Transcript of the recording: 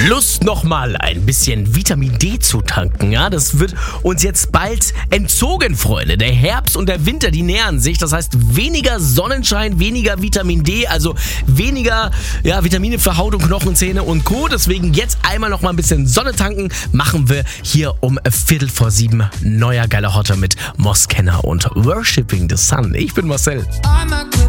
Lust nochmal ein bisschen Vitamin D zu tanken, ja? Das wird uns jetzt bald entzogen, Freunde. Der Herbst und der Winter, die nähern sich. Das heißt, weniger Sonnenschein, weniger Vitamin D, also weniger Vitamine für Haut und Knochen, Zähne und Co. Deswegen jetzt einmal nochmal ein bisschen Sonne tanken. Machen wir hier um 6:15 neuer geiler Hotter mit Moss Kenner und Worshipping the Sun. Ich bin Marcel.